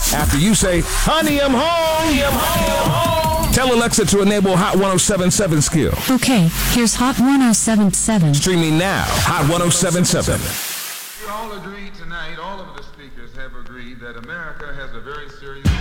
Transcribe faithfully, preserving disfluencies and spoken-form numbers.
After you say, honey, I'm home. Honey, I'm home. Tell Alexa to enable Hot ten seventy-seven skill. Okay, here's Hot ten seventy-seven. Streaming now, Hot ten seventy-seven. We all agreed tonight, all of the speakers have agreed that America has a very serious